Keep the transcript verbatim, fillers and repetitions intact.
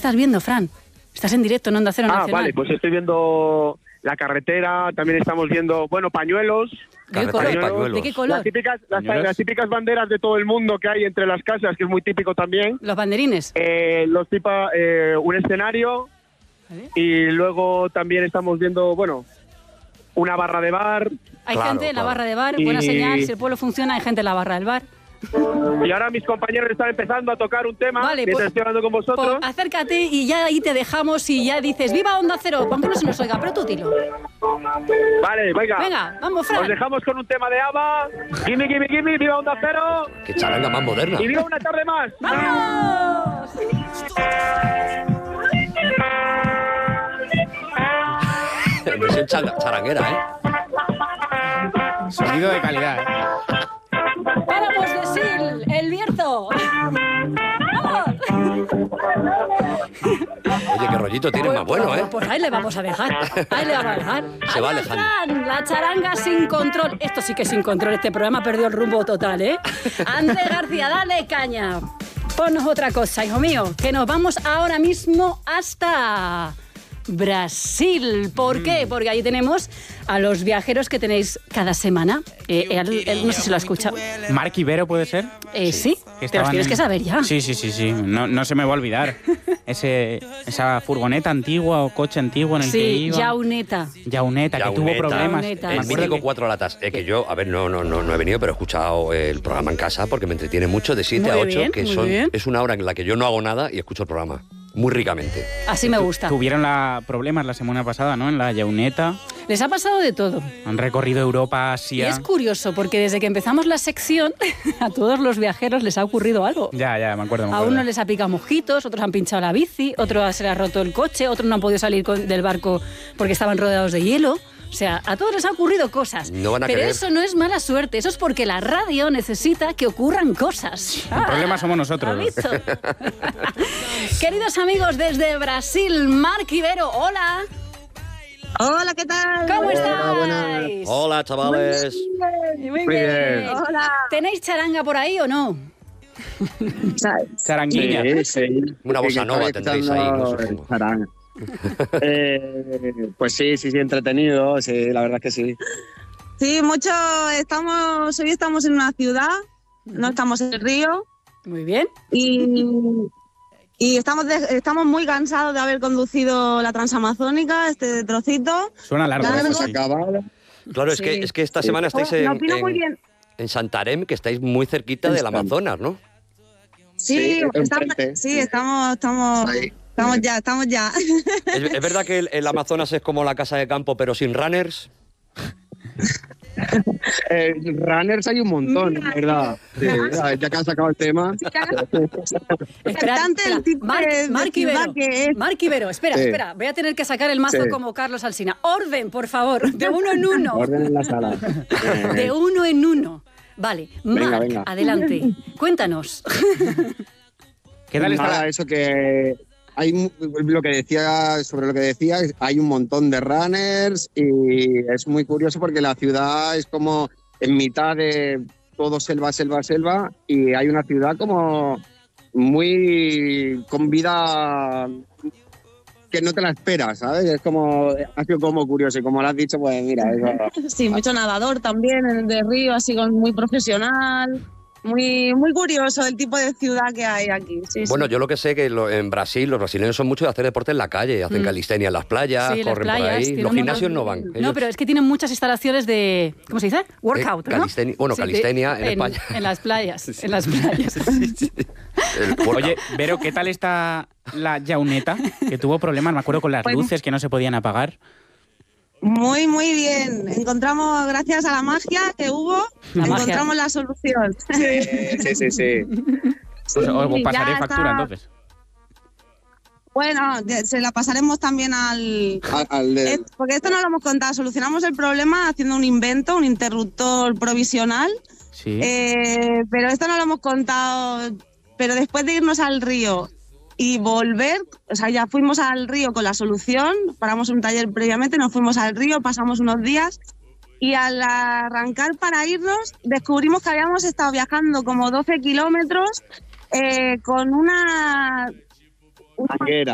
estás viendo, Fran? Estás en directo en Onda Cero Ah, Nacional. vale, pues estoy viendo la carretera, también estamos viendo, bueno, pañuelos. ¿De qué color? Pañuelos. ¿De qué color? Las típicas, las, las típicas banderas de todo el mundo que hay entre las casas, que es muy típico también. Los banderines. Eh, los tipa, eh, un escenario. ¿Vale? Y luego también estamos viendo, bueno, una barra de bar. Hay Claro, gente en la claro. barra de bar, Y- buena señal, si el pueblo funciona, hay gente en la barra del bar. Y ahora mis compañeros están empezando a tocar un tema Vale, mientras pues- estoy hablando con vosotros. Pues acércate y ya ahí te dejamos y ya dices, ¡viva Onda Cero! Aunque no se nos oiga, pero tú dilo. Vale, venga. Venga, vamos, Fran. Os dejamos con un tema de ABBA. Gimme, gimme, gimme, viva Onda Cero. Qué charanga más moderna. Y viva una tarde más. ¡Vamos! En versión changa- charanguera, ¿eh? Sonido de calidad, ¿eh? ¡Páramos de Sil! ¡El Bierzo! ¡Vamos! Oye, qué rollito tienes más bueno, ¿eh? Pues ahí le vamos a dejar. Ahí le vamos a dejar. Se va Adiós, alejando. Fran, la charanga sin control. Esto sí que es sin control. Este programa perdió el rumbo total, ¿eh? Andrés García, dale caña. Ponnos otra cosa, hijo mío. Que nos vamos ahora mismo hasta Brasil. ¿Por qué? Porque ahí tenemos a los viajeros que tenéis cada semana. Eh, él- él no sé si lo ha escuchado. Mark Ibero, ¿puede ser? Eh, sí, Que te los estaban tienes en- que saber ya. Sí, sí, sí, sí. No, no se me va a olvidar. Ese, esa furgoneta antigua o coche antiguo en el que Sí, iba. Yauneta. Yauneta, que tuvo Yauneta, problemas. Yauneta, Me El sí. acuerdo mítico que- cuatro latas. Es que yo, a ver, no, no, no, no he venido, pero he escuchado el programa en casa porque me entretiene mucho de siete Muy a ocho, bien, que muy son, bien. es una hora en la que yo no hago nada y escucho el programa. Muy ricamente. Así me gusta. Tuvieron la, problemas la semana pasada, ¿no? En la Yauneta. Les ha pasado de todo. Han recorrido Europa, Y Asia. es curioso, porque desde que empezamos la sección, a todos los viajeros les ha ocurrido algo. Ya, ya, me acuerdo. Me A acuerdo. unos les ha picado mosquitos, otros han pinchado la bici, otros se les ha roto el coche, otros no han podido salir con- del barco porque estaban rodeados de hielo. O sea, a todos les ha ocurrido cosas. No van a Pero querer. eso no es mala suerte, eso es porque la radio necesita que ocurran cosas. El problema somos nosotros. ¿Has visto? Queridos amigos desde Brasil, Mark Ibero, hola. Hola, ¿qué tal? ¿Cómo Hola, estáis? buenas. Hola, chavales. Muy Muy bien. bien. Hola. ¿Tenéis charanga por ahí o no? Charanguilla. Sí, sí. Una bossa Sí, que nova estoy tendréis ahí, ¿no? escuchando Supongo. charanga. eh, pues sí, sí, sí, entretenido, sí, la verdad es que sí. Sí, mucho. Estamos, hoy estamos en una ciudad, no estamos en el río Muy bien. y, y estamos, de- estamos muy cansados de haber conducido la Transamazónica, este trocito. Suena largo. Claro, eso no sí. Acabado. Claro, es, que, Sí. es que esta semana estáis Lo en, opino muy en, bien. en Santarém, que estáis muy cerquita del Amazonas, ¿no? Sí, Sí, estamos, enfrente. sí, estamos, estamos, Ahí. estamos ya, estamos ya. ¿Es, es verdad que el, el Amazonas es como la casa de campo, pero sin runners? Eh, runners hay un montón, la verdad. Sí, ya, ya que has sacado el tema. Espera, Bastante el espera. tipo Marc- de- de Marc ciudad Ibero, que es. Marc Ibero, espera, Sí. espera. Voy a tener que sacar el mazo Sí. como Carlos Alsina. Orden, por favor, de uno en uno. Orden en la sala. De uno en uno. Vale, Venga, Marc, venga. adelante. Cuéntanos. ¿Qué tal está Nada, la- eso que hay mu- lo que decía sobre lo que decía, hay un montón de runners y es muy curioso porque la ciudad es como en mitad de todo selva, selva, selva y hay una ciudad como muy con vida que no te la esperas, ¿sabes? Es como, ha sido como curioso y como lo has dicho, pues mira, eso, Sí, mucho nadador también en el de río, así con muy profesional. Muy, muy curioso el tipo de ciudad que hay aquí. Sí, Bueno, sí. yo lo que sé que lo- en Brasil los brasileños son mucho de hacer deporte en la calle, hacen Mm. calistenia en las playas, Sí, las corren por playas, ahí. tienen Los un gimnasios montón- no van. No, Ellos- pero es que tienen muchas instalaciones de, ¿cómo se dice? Workout, Eh, ¿no? calistenia- bueno, Sí, de- calistenia en España. En las playas, en las playas. El workout. Oye, Vero, ¿qué tal está la Yauneta? Que tuvo problemas, me acuerdo, con las Pues- luces que no se podían apagar. Muy, muy bien. Encontramos, gracias a la magia que hubo, La magia. encontramos la solución. sí, sí, sí, sí. Pues os Sí, pasaré ya factura, está. entonces. Bueno, de- se la pasaremos también al... Al- al de- Eh, porque esto no lo hemos contado. Solucionamos el problema haciendo un invento, un interruptor provisional. Sí. Eh, pero esto no lo hemos contado. Pero después de irnos al río y volver, o sea, ya fuimos al río con la solución, paramos un taller previamente, nos fuimos al río, pasamos unos días y al arrancar para irnos descubrimos que habíamos estado viajando como doce kilómetros eh, con una... una Manguera.